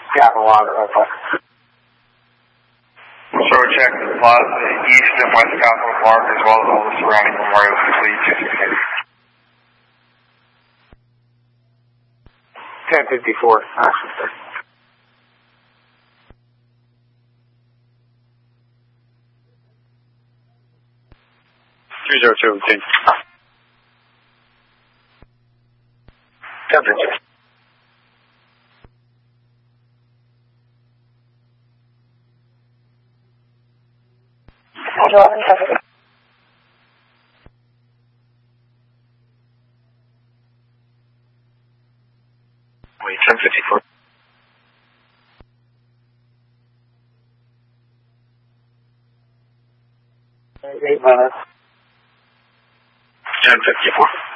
Captain Water, okay. So check the plot, the east and west Capitol Park, as well as all the surrounding memorials, complete 1054, action, sir. $302, routine. 1052. Wait, 1054. Eight minutes. 1054.